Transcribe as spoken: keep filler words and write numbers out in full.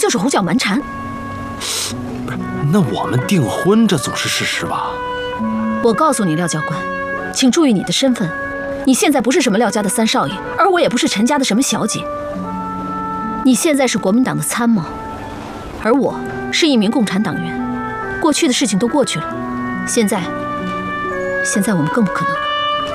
就是胡搅蛮缠。 不是，那我们订婚这总是事实吧？ 我告诉你，廖教官，请注意你的身份。你现在不是什么廖家的三少爷，而我也不是陈家的什么小姐。你现在是国民党的参谋，而我是一名共产党员。过去的事情都过去了，现在，现在我们更不可能了。